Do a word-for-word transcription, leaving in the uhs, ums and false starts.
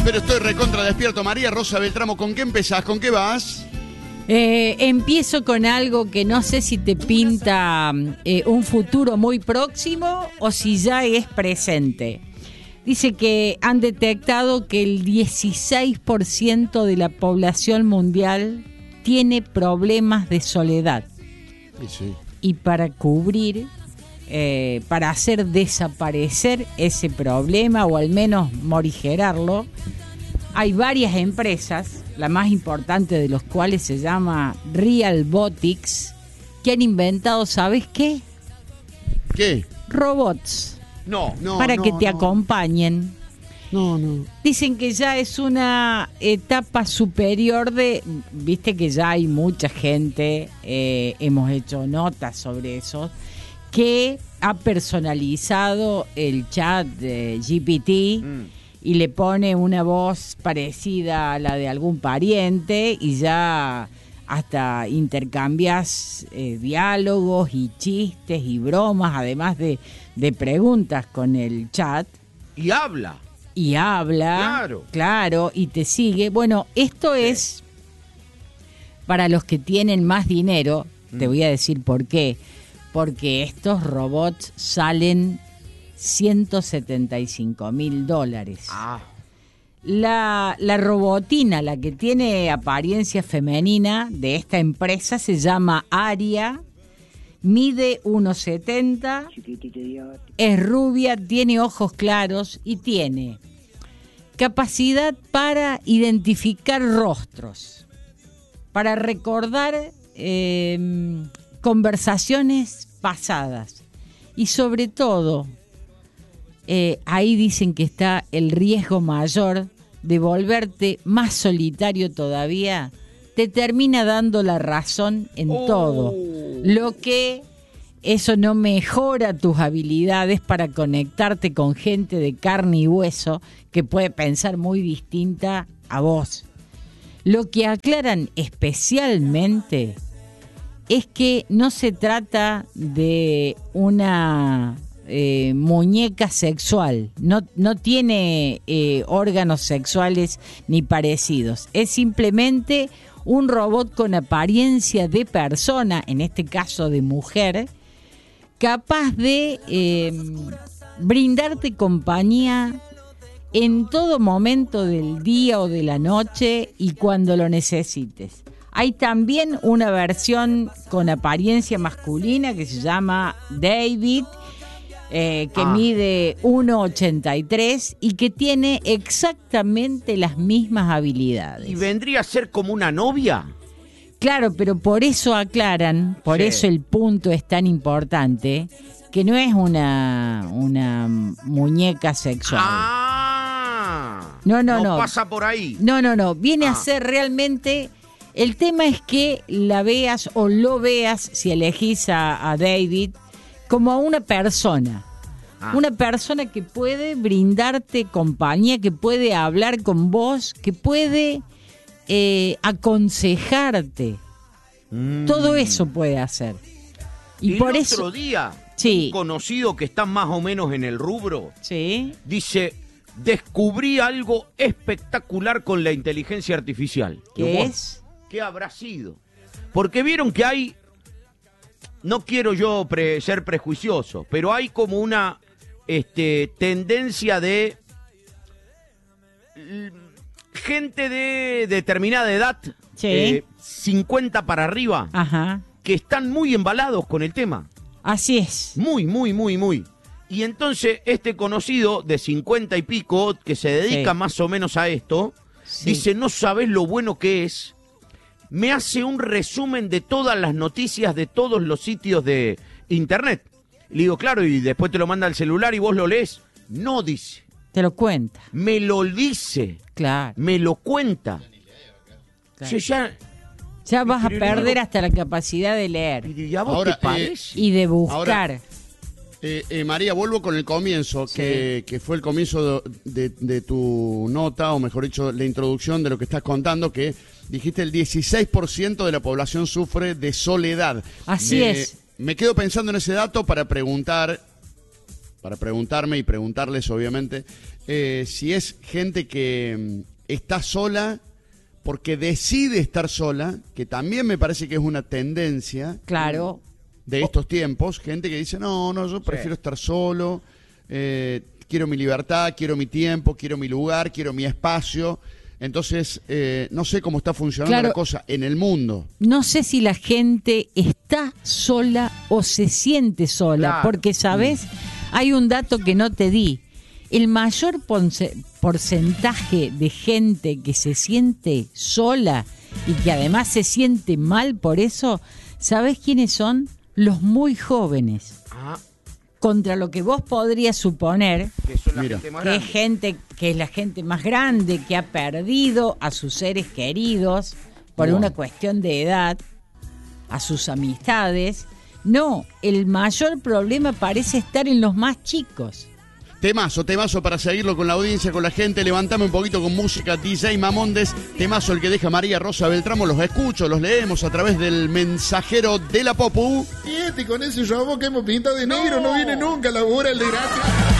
Pero estoy recontra despierto. María Rosa Beltramo, ¿con qué empezás? ¿Con qué vas? Eh, empiezo con algo que no sé si te pinta eh, un futuro muy próximo o si ya es presente. Dice que han detectado que el dieciséis por ciento de la población mundial tiene problemas de soledad. Sí, sí. Y para cubrir, eh, para hacer desaparecer ese problema o al menos morigerarlo, hay varias empresas, la más importante de los cuales se llama Realbotics, que han inventado, ¿sabes qué? ¿Qué? Robots. No, no, para no, que te no. acompañen. No, no. Dicen que ya es una etapa superior de... Viste que ya hay mucha gente, eh, hemos hecho notas sobre eso, que ha personalizado el chat de G P T mm. y le pone una voz parecida a la de algún pariente y ya hasta intercambias eh, diálogos y chistes y bromas, además de, de preguntas con el chat. Y habla. Y habla, claro. claro, y te sigue. Bueno, esto sí. es para los que tienen más dinero, mm. te voy a decir por qué. Porque estos robots salen ciento setenta y cinco mil dólares. Ah. La, la robotina, la que tiene apariencia femenina de esta empresa, se llama Aria. Mide uno setenta, es rubia, tiene ojos claros y tiene capacidad para identificar rostros, para recordar eh, conversaciones pasadas y sobre todo, eh, ahí dicen que está el riesgo mayor de volverte más solitario todavía. Te termina dando la razón en oh. todo, lo que eso no mejora tus habilidades para conectarte con gente de carne y hueso que puede pensar muy distinta a vos. Lo que aclaran especialmente es que no se trata de una eh, muñeca sexual, no, no tiene eh, órganos sexuales ni parecidos, es simplemente un robot con apariencia de persona, en este caso de mujer, capaz de eh, brindarte compañía en todo momento del día o de la noche y cuando lo necesites. Hay también una versión con apariencia masculina que se llama David, Eh, que ah. mide uno ochenta y tres y que tiene exactamente las mismas habilidades. ¿Y vendría a ser como una novia? Claro, pero por eso aclaran, por sí. eso el punto es tan importante, que no es una, una muñeca sexual. Ah, no, no, no. No pasa por ahí. No, no, no. Viene ah. a ser realmente... El tema es que la veas o lo veas, si elegís a, a David, como a una persona, ah. una persona que puede brindarte compañía, que puede hablar con vos, que puede eh, aconsejarte. Mm. Todo eso puede hacer. Y, y por el eso, otro día, sí. un conocido que está más o menos en el rubro, sí. dice, descubrí algo espectacular con la inteligencia artificial. ¿Qué es? ¿Qué habrá sido? Porque vieron que hay... No quiero yo pre, ser prejuicioso, pero hay como una este, tendencia de l, gente de determinada edad, sí. eh, cincuenta para arriba, ajá. que están muy embalados con el tema. Así es. Muy, muy, muy, muy. Y entonces este conocido de cincuenta y pico, que se dedica sí. más o menos a esto, sí. dice, no sabés lo bueno que es. Me hace un resumen de todas las noticias de todos los sitios de internet. Le digo, claro, y después te lo manda al celular y vos lo lees. No, dice. Te lo cuenta. Me lo dice. Claro. Me lo cuenta. Claro. O sea, ya, ya vas a perder hasta la capacidad de leer. ¿Y a vos ahora, te parece? Y de buscar. Ahora, eh, eh, María, vuelvo con el comienzo, sí. que, que fue el comienzo de, de, de tu nota, o mejor dicho, la introducción de lo que estás contando, que... Dijiste el dieciséis por ciento de la población sufre de soledad. Así me, es. Me quedo pensando en ese dato para preguntar, para preguntarme y preguntarles, obviamente, eh, si es gente que mm, está sola porque decide estar sola, que también me parece que es una tendencia. Claro. De estos tiempos, gente que dice, no, no, yo prefiero sí. estar solo, eh, quiero mi libertad, quiero mi tiempo, quiero mi lugar, quiero mi espacio. Entonces, eh, no sé cómo está funcionando claro, la cosa en el mundo. No sé si la gente está sola o se siente sola, claro. porque, ¿sabes? Hay un dato que no te di. El mayor porcentaje de gente que se siente sola y que además se siente mal por eso, ¿sabes quiénes son? Los muy jóvenes. Ah. Contra lo que vos podrías suponer que, son la gente más que es gente que es la gente más grande, que ha perdido a sus seres queridos por wow. una cuestión de edad, a sus amistades. No, el mayor problema parece estar en los más chicos. Temazo, temazo para seguirlo con la audiencia, con la gente. Levantame un poquito con música, D J Mamondes. Temazo el que deja María Rosa Beltramo. Los escucho, los leemos a través del mensajero de la Popu. Y este con ese robot que hemos pintado de negro no, no viene nunca a laburar el de gracia.